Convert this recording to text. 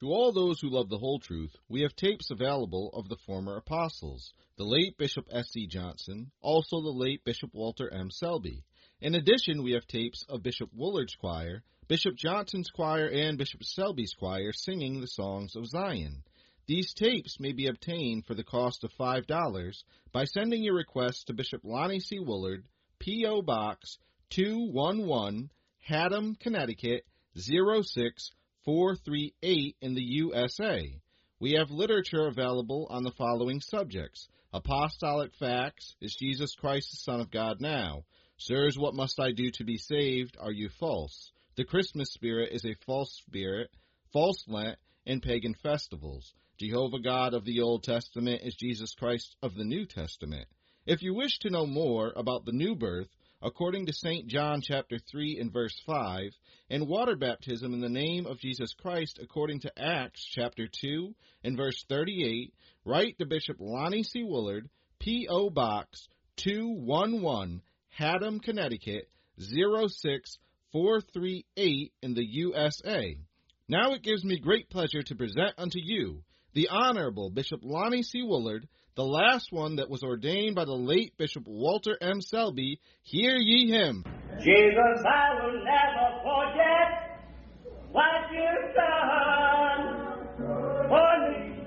To all those who love the whole truth, we have tapes available of the former apostles, the late Bishop S.C. Johnson, also the late Bishop Walter M. Selby. In addition, we have tapes of Bishop Woolard's choir, Bishop Johnson's choir, and Bishop Selby's choir singing the songs of Zion. These tapes may be obtained for the cost of $5 by sending your request to Bishop Lonnie C. Woolard, P.O. Box 211, Haddam, Connecticut 06438 in the USA. We have literature available on the following subjects. Apostolic Facts, Is Jesus Christ the Son of God Now? Sirs, What Must I Do to Be Saved? Are You False? The Christmas Spirit is a False Spirit, False Lent, and Pagan Festivals. Jehovah God of the Old Testament is Jesus Christ of the New Testament. If you wish to know more about the new birth, according to St. John chapter 3 and verse 5, and water baptism in the name of Jesus Christ according to Acts chapter 2 and verse 38, write to Bishop Lonnie C. Woolard, P.O. Box 211, Haddam, Connecticut 06438 in the USA. Now it gives me great pleasure to present unto you the Honorable Bishop Lonnie C. Woolard, the last one that was ordained by the late Bishop Walter M. Selby. Hear ye him. Jesus, I will never forget what you've done.